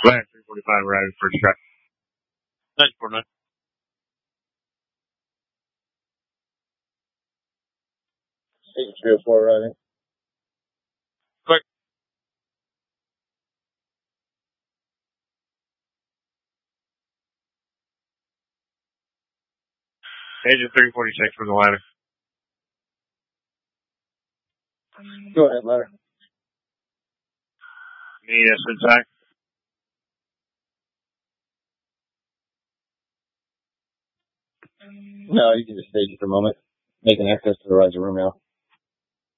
Last 345 arriving first truck. 949. Agent 304 arriving. Quick. Agent 346 from the ladder. Go ahead, ladder. Need us inside? No, you can just stage it for a moment. Making access to the riser room now.